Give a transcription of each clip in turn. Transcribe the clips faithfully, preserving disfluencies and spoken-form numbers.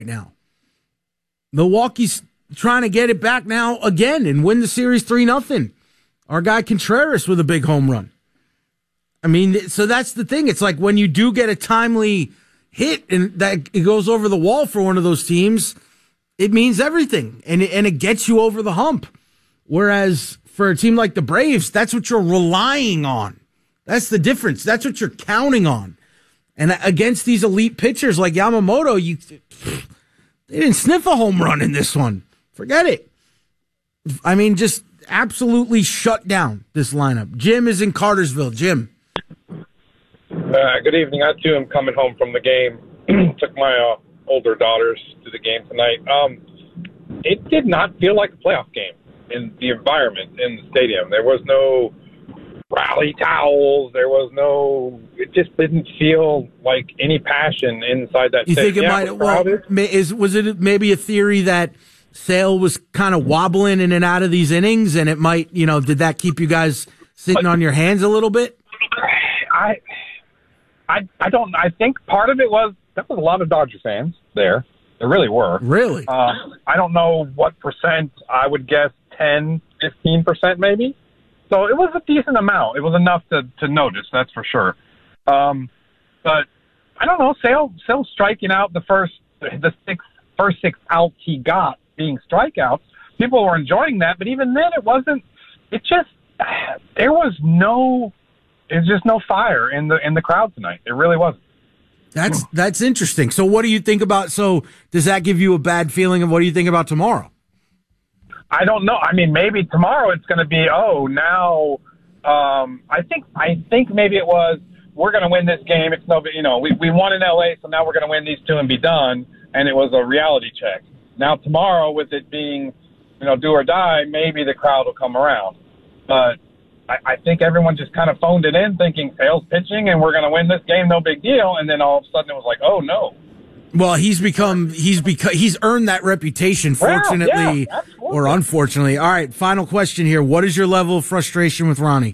now. Milwaukee's trying to get it back now again and win the series three nothing. Our guy Contreras with a big home run. I mean, so that's the thing. It's like when you do get a timely hit and that it goes over the wall for one of those teams, it means everything, and it, and it gets you over the hump. Whereas for a team like the Braves, that's what you're relying on. That's the difference. That's what you're counting on. And against these elite pitchers like Yamamoto, you they didn't sniff a home run in this one. Forget it. I mean, just absolutely shut down this lineup. Jim is in Cartersville. Jim. Uh, good evening. I, too, am coming home from the game. Took my uh, older daughters to the game tonight. Um, it did not feel like a playoff game in the environment in the stadium. There was no rally towels. There was no – it just didn't feel like any passion inside that You stadium. think it yeah, might it well, is Was it maybe a theory that Sale was kind of wobbling in and out of these innings, and it might – you know, did that keep you guys sitting on your hands a little bit? I – I, I don't. I think part of it was there was a lot of Dodger fans there. There really were. Really? Uh, I don't know what percent. I would guess ten, fifteen percent maybe. So it was a decent amount. It was enough to, to notice, that's for sure. Um, but I don't know. Sale Sale striking out the first the six first six outs he got being strikeouts. People were enjoying that, but even then, it wasn't. It just there was no. There's just no fire in the in the crowd tonight. It really wasn't. That's that's interesting. So what do you think about, so does that give you a bad feeling, and what do you think about tomorrow? I don't know. I mean, maybe tomorrow it's going to be, oh, now um, I think I think maybe it was, we're going to win this game. It's no, you know, we, we won in L A, so now we're going to win these two and be done. And it was a reality check. Now tomorrow, with it being, you know, do or die, maybe the crowd will come around. But I think everyone just kind of phoned it in thinking Sale's pitching and we're going to win this game, no big deal. And then all of a sudden it was like, oh, no. Well, he's become, he's become, he's earned that reputation, fortunately yeah, or unfortunately. All right, final question here. What is your level of frustration with Ronnie?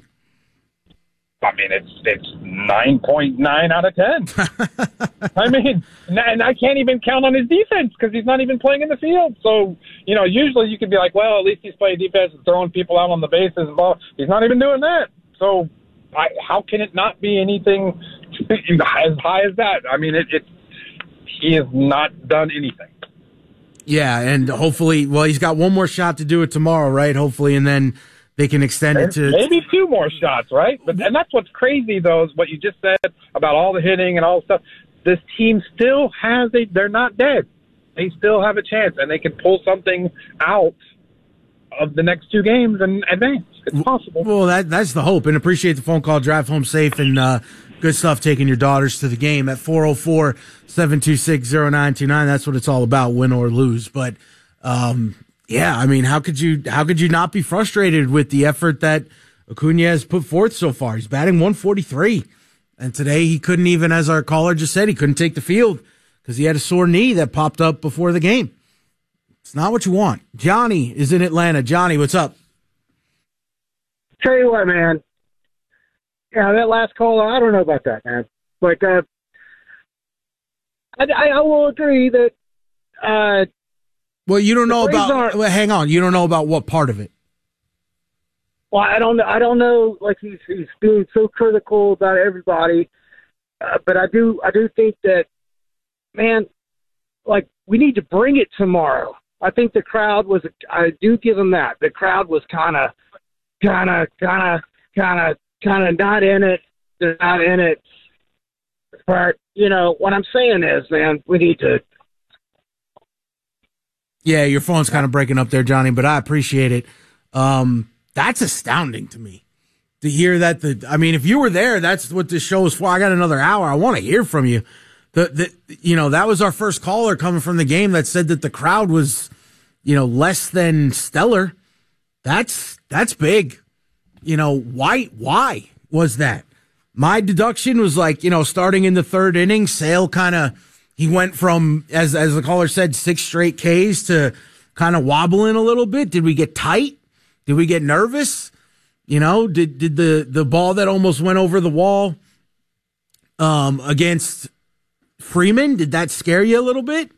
I mean, it's it's nine point nine out of ten. I mean, and I can't even count on his defense because he's not even playing in the field. So, you know, usually you could be like, well, at least he's playing defense and throwing people out on the bases and ball. He's not even doing that. So I, how can it not be anything as high as that? I mean, it, it he has not done anything. Yeah, and hopefully, well, he's got one more shot to do it tomorrow, right? Hopefully, and then they can extend it to maybe two more shots, right? But and that's what's crazy, though, is what you just said about all the hitting and all the stuff. This team still has a. They're not dead. They still have a chance, and they can pull something out of the next two games and advance. It's possible. Well, that that's the hope. And appreciate the phone call. Drive home safe, and uh, good stuff taking your daughters to the game at four oh four, seven two six, oh nine two nine. That's what it's all about, win or lose. But. Um, Yeah, I mean, how could you how could you not be frustrated with the effort that Acuna has put forth so far? He's batting one forty-three, and today he couldn't even, as our caller just said, he couldn't take the field because he had a sore knee that popped up before the game. It's not what you want. Johnny is in Atlanta. Johnny, what's up? Tell you what, man. Yeah, that last caller, I don't know about that, man. Like, uh, I, I will agree that. Uh, Well, you don't know about. Are, well, hang on, you don't know about what part of it. Well, I don't know. I don't know. Like he's he's being so critical about everybody, uh, but I do I do think that, man, like we need to bring it tomorrow. I think the crowd was. I do give them that. The crowd was kind of, kind of, kind of, kind of, kind of not in it. They're not in it. But you know what I'm saying is, man, we need to. Yeah, your phone's kind of breaking up there, Johnny, but I appreciate it. Um, that's astounding to me to hear that. The I mean, if you were there, that's what this show is for. I got another hour. I want to hear from you. The, the you know, that was our first caller coming from the game that said that the crowd was, you know, less than stellar. That's that's big. You know, why why was that? My deduction was like, you know, starting in the third inning, Sale kind of. He went from, as as the caller said, six straight Ks to kind of wobbling a little bit. Did we get tight? Did we get nervous? You know, did did the, the ball that almost went over the wall um, against Freeman, did that scare you a little bit?